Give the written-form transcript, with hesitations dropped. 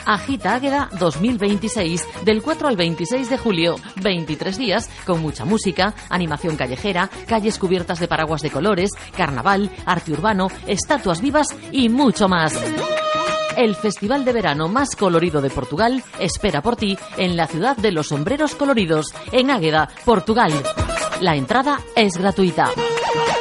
Agita Águeda 2026, del 4 al 26 de julio. 23 días con mucha música, animación callejera, calles cubiertas de paraguas de colores, carnaval, arte urbano, estatuas vivas y mucho más. El festival de verano más colorido de Portugal espera por ti en la ciudad de los sombreros coloridos, en Águeda, Portugal. La entrada es gratuita.